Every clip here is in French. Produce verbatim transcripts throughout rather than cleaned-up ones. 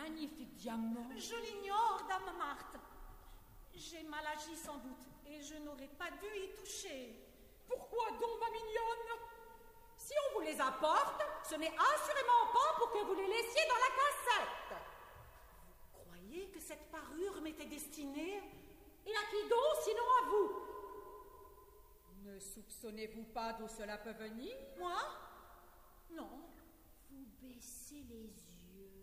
magnifique diamant. Je l'ignore, dame Marthe. J'ai mal agi sans doute, et je n'aurais pas dû y toucher. Pourquoi donc, ma mignonne? Si on vous les apporte, ce n'est assurément pas pour que vous les laissiez dans la cassette. Vous croyez que cette parure m'était destinée? Et à qui donc, sinon à vous? Ne soupçonnez-vous pas d'où cela peut venir? Moi? Non. Vous baissez les yeux.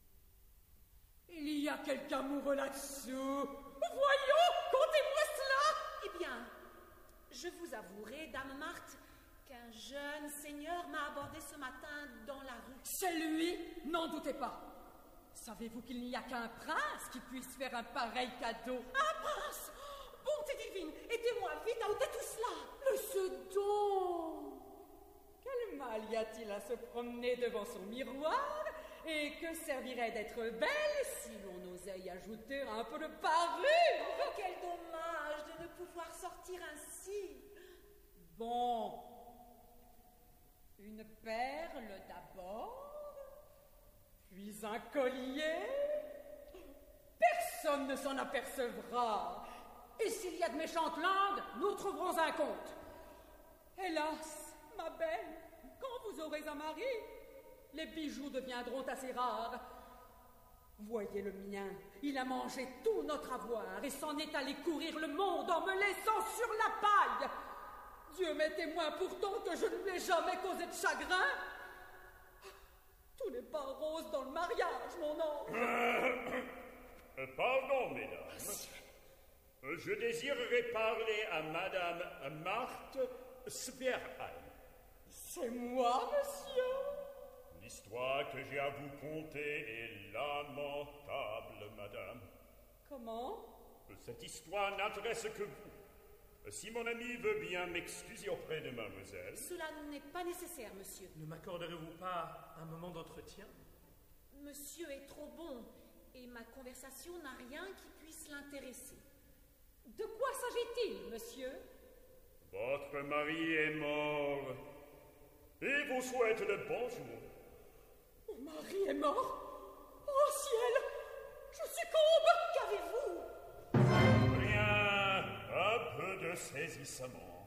Il y a quelque amoureux là-dessous. Voyons, contez-moi cela. Eh bien, je vous avouerai, dame Marthe, qu'un jeune seigneur m'a abordé ce matin dans la rue. C'est lui? N'en doutez pas. Savez-vous qu'il n'y a qu'un prince qui puisse faire un pareil cadeau? Un prince? Bonté divine, aidez-moi vite à ôter tout cela. Le second. Quel mal y a-t-il à se promener devant son miroir? Et que servirait d'être belle si l'on osait y ajouter un peu de parure? Oh, quel dommage de ne pouvoir sortir ainsi. Bon. Une perle d'abord, puis un collier. Personne ne s'en apercevra. Et s'il y a de méchantes langues, nous trouverons un compte. Hélas, ma belle, quand vous aurez un mari, les bijoux deviendront assez rares. Voyez le mien, il a mangé tout notre avoir et s'en est allé courir le monde en me laissant sur la paille. Dieu m'est témoin pourtant que je ne lui ai jamais causé de chagrin. Tout n'est pas rose dans le mariage, mon ange. Euh, pardon, mesdames. Je désirerais parler à Madame Marthe Sperheim. C'est moi, monsieur. L'histoire que j'ai à vous conter est lamentable, madame. Comment? Cette histoire n'intéresse que vous. Si mon ami veut bien m'excuser auprès de mademoiselle... Cela n'est pas nécessaire, monsieur. Ne m'accorderez-vous pas un moment d'entretien? Monsieur est trop bon, et ma conversation n'a rien qui puisse l'intéresser. De quoi s'agit-il, monsieur? Votre mari est mort, et vous souhaite le bonjour. Mon mari est mort? Oh ciel! Je succombe! Qu'avez-vous? Rien, un peu de saisissement.